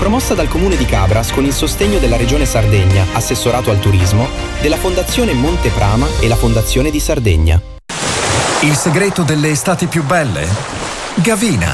Promossa dal Comune di Cabras con il sostegno della Regione Sardegna, Assessorato al Turismo, della Fondazione Monte Prama e la Fondazione di Sardegna. Il segreto delle estati più belle? Gavina.